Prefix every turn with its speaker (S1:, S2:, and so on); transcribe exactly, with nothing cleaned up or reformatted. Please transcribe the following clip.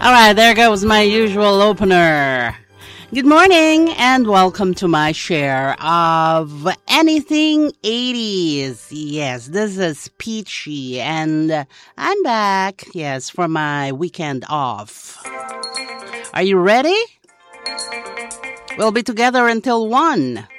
S1: All right, there goes my usual opener. Good morning and welcome to my share of anything eighties. Yes, this is Peachy and I'm back, yes, for my weekend off. Are you ready? We'll be together until one.